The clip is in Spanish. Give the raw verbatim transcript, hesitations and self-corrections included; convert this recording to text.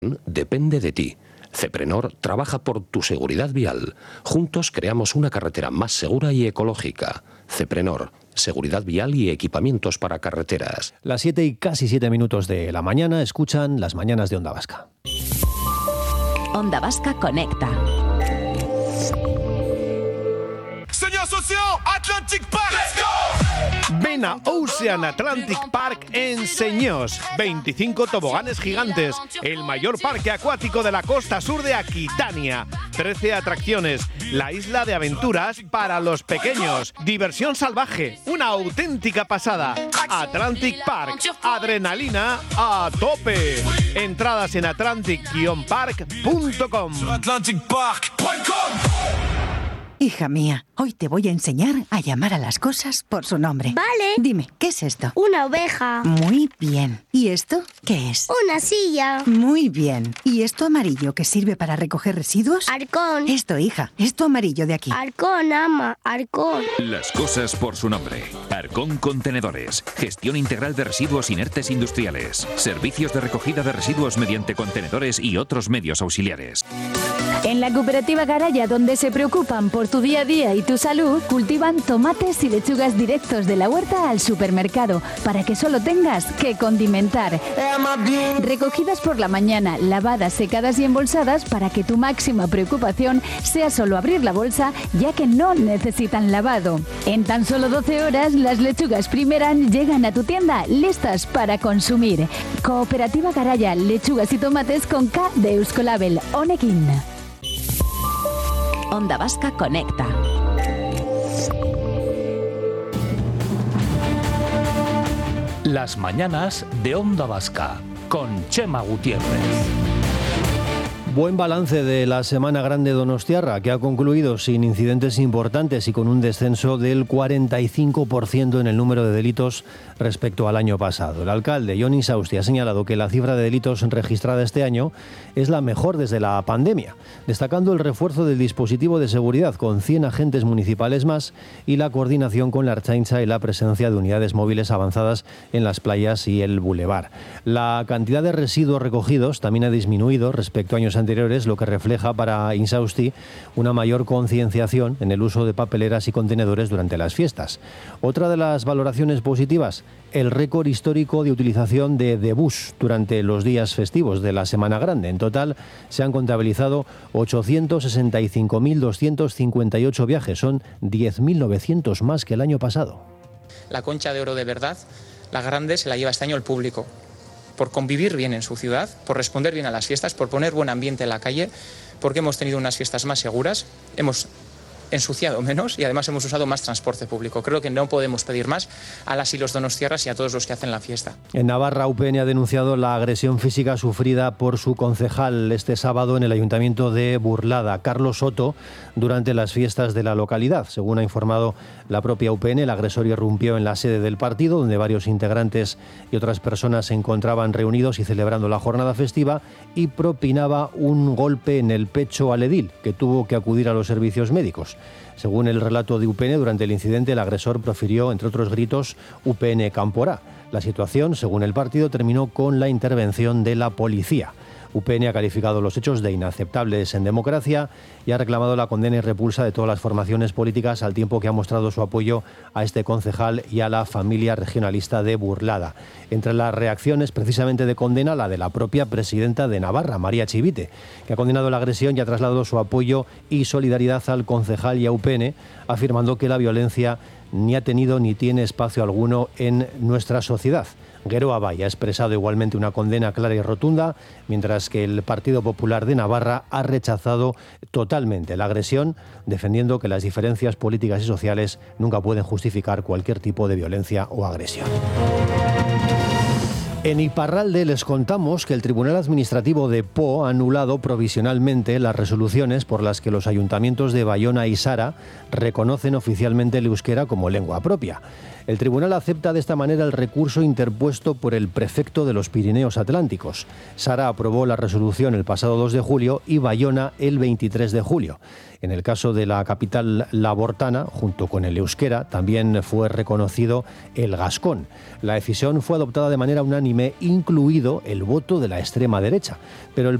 depende de ti. Ceprenor trabaja por tu seguridad vial. Juntos creamos una carretera más segura y ecológica. Ceprenor, seguridad vial y equipamientos para carreteras. Las siete y casi siete minutos de la mañana escuchan las mañanas de Onda Vasca. Onda Vasca conecta. Señor socio, Atlantic Park. Let's go. Ven a Ocean Atlantic Park en Señós. veinticinco toboganes gigantes, el mayor parque acuático de la costa sur de Aquitania. trece atracciones, la isla de aventuras para los pequeños. Diversión salvaje, una auténtica pasada. Atlantic Park, adrenalina a tope. Entradas en atlantic guion park punto com. atlantic park punto com. Hija mía, hoy te voy a enseñar a llamar a las cosas por su nombre. Vale. Dime, ¿qué es esto? Una oveja. Muy bien. ¿Y esto qué es? Una silla. Muy bien. ¿Y esto amarillo que sirve para recoger residuos? Arcón. Esto, hija, esto amarillo de aquí. Arcón, ama, Arcón. Las cosas por su nombre. Arcón Contenedores. Gestión integral de residuos inertes industriales. Servicios de recogida de residuos mediante contenedores y otros medios auxiliares. En la cooperativa Garaya, donde se preocupan por tu día a día y tu salud, cultivan tomates y lechugas directos de la huerta al supermercado, para que solo tengas que condimentar. Recogidas por la mañana, lavadas, secadas y embolsadas, para que tu máxima preocupación sea solo abrir la bolsa, ya que no necesitan lavado. En tan solo doce horas, las lechugas Primeran llegan a tu tienda listas para consumir. Cooperativa Garaya, lechugas y tomates con K de Euskolabel, Honekin. Onda Vasca conecta. Las mañanas de Onda Vasca con Chema Gutiérrez. Buen balance de la Semana Grande donostiarra, que ha concluido sin incidentes importantes y con un descenso del cuarenta y cinco por ciento en el número de delitos respecto al año pasado. El alcalde, Jon Insausti, ha señalado que la cifra de delitos registrada este año es la mejor desde la pandemia, destacando el refuerzo del dispositivo de seguridad con cien agentes municipales más y la coordinación con la Ertzaintza y la presencia de unidades móviles avanzadas en las playas y el bulevar. La cantidad de residuos recogidos también ha disminuido respecto a años anteriores, lo que refleja para Insausti una mayor concienciación en el uso de papeleras y contenedores durante las fiestas. Otra de las valoraciones positivas, el récord histórico de utilización de, de bus durante los días festivos de la Semana Grande. En total se han contabilizado ochocientos sesenta y cinco mil doscientos cincuenta y ocho viajes, son diez mil novecientos más que el año pasado. La Concha de Oro de verdad, la grande, se la lleva este año el público, por convivir bien en su ciudad, por responder bien a las fiestas, por poner buen ambiente en la calle, porque hemos tenido unas fiestas más seguras, hemos ensuciado menos y además hemos usado más transporte público. Creo que no podemos pedir más a las y los donostiarras y a todos los que hacen la fiesta. En Navarra, U P N ha denunciado la agresión física sufrida por su concejal este sábado en el ayuntamiento de Burlada, Carlos Soto, durante las fiestas de la localidad. Según ha informado la propia U P N, el agresor irrumpió en la sede del partido, donde varios integrantes y otras personas se encontraban reunidos y celebrando la jornada festiva, y propinaba un golpe en el pecho al edil, que tuvo que acudir a los servicios médicos. Según el relato de U P N, durante el incidente el agresor profirió, entre otros gritos, U P N Camporá. La situación, según el partido, terminó con la intervención de la policía. U P N ha calificado los hechos de inaceptables en democracia y ha reclamado la condena y repulsa de todas las formaciones políticas, al tiempo que ha mostrado su apoyo a este concejal y a la familia regionalista de Burlada. Entre las reacciones precisamente de condena, la de la propia presidenta de Navarra, María Chivite, que ha condenado la agresión y ha trasladado su apoyo y solidaridad al concejal y a U P N, afirmando que la violencia ni ha tenido ni tiene espacio alguno en nuestra sociedad. Geroa Bai ha expresado igualmente una condena clara y rotunda, mientras que el Partido Popular de Navarra ha rechazado totalmente la agresión, defendiendo que las diferencias políticas y sociales nunca pueden justificar cualquier tipo de violencia o agresión. En Iparralde les contamos que el Tribunal Administrativo de Po ha anulado provisionalmente las resoluciones por las que los ayuntamientos de Bayona y Sara reconocen oficialmente el euskera como lengua propia. El tribunal acepta de esta manera el recurso interpuesto por el prefecto de los Pirineos Atlánticos. Sara aprobó la resolución el pasado dos de julio y Bayona el veintitrés de julio. En el caso de la capital labortana, junto con el euskera, también fue reconocido el gascón. La decisión fue adoptada de manera unánime, incluido el voto de la extrema derecha. Pero el